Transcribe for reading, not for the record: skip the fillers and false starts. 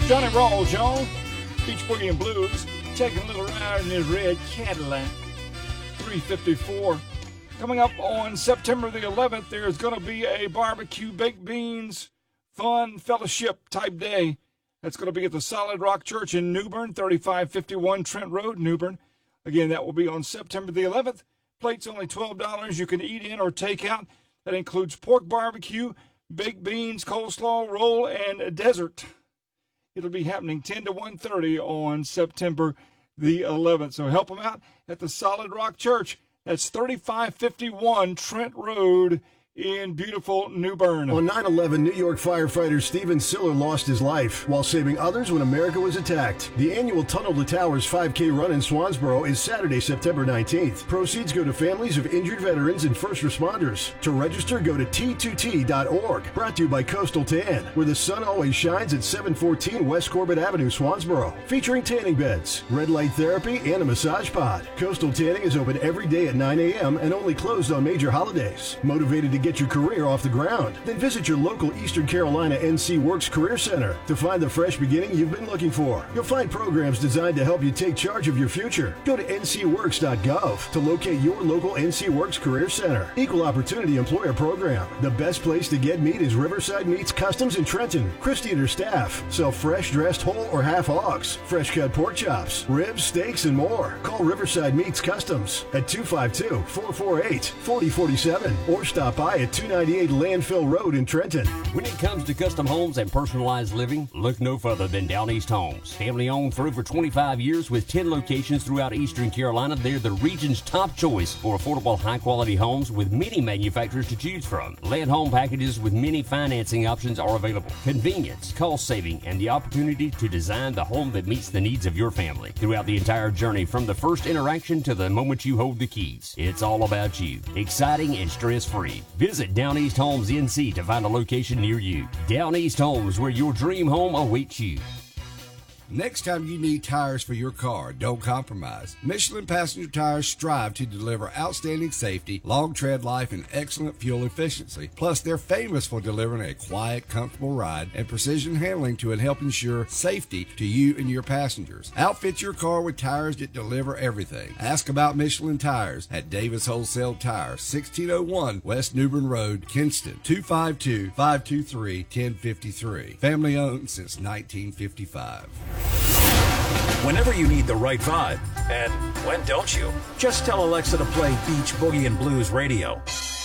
Johnny Rawls, y'all. Beach Boogie and Blues. Taking a little ride in his red Cadillac. 354. Coming up on September the 11th, there's going to be a barbecue, baked beans, fun fellowship type day. That's going to be at the Solid Rock Church in Newbern, 3551 Trent Road, Newbern. Again, that will be on September the 11th. Plates only $12. You can eat in or take out. That includes pork barbecue, baked beans, coleslaw, roll, and a dessert. It'll be happening 10 to 1:30 on September the 11th. So help them out at the Solid Rock Church. That's 3551 Trent Road in beautiful New Bern. On 9/11, New York firefighter Stephen Siller lost his life while saving others when America was attacked. The annual Tunnel to Towers 5K run in Swansboro is Saturday, September 19th. Proceeds go to families of injured veterans and first responders. To register, go to t2t.org. Brought to you by Coastal Tan, where the sun always shines at 714 West Corbett Avenue, Swansboro. Featuring tanning beds, red light therapy, and a massage pod. Coastal Tanning is open every day at 9 a.m. and only closed on major holidays. Motivated to get your career off the ground? Then visit your local Eastern Carolina NC Works Career Center to find the fresh beginning you've been looking for. You'll find programs designed to help you take charge of your future. Go to ncworks.gov to locate your local NC Works Career Center. Equal Opportunity Employer Program. The best place to get meat is Riverside Meats Customs in Trenton. Christy and her staff sell fresh dressed whole or half hogs, fresh cut pork chops, ribs, steaks, and more. Call Riverside Meats Customs at 252-448-4047 or stop by at 298 Landfill Road in Trenton. When it comes to custom homes and personalized living, look no further than Down East Homes. Family owned for over 25 years with 10 locations throughout Eastern Carolina, they're the region's top choice for affordable, high-quality homes with many manufacturers to choose from. Land home packages with many financing options are available. Convenience, cost saving, and the opportunity to design the home that meets the needs of your family. Throughout the entire journey, from the first interaction to the moment you hold the keys, it's all about you. Exciting and stress-free. Visit Down East Homes NC to find a location near you. Down East Homes, where your dream home awaits you. Next time you need tires for your car, don't compromise. Michelin Passenger Tires strive to deliver outstanding safety, long tread life, and excellent fuel efficiency. Plus, they're famous for delivering a quiet, comfortable ride and precision handling to help ensure safety to you and your passengers. Outfit your car with tires that deliver everything. Ask about Michelin Tires at Davis Wholesale Tires, 1601 West Newbern Road, Kinston, 252-523-1053. Family owned since 1955. Whenever you need the right vibe, and when don't you? Just tell Alexa to play Beach Boogie and Blues Radio.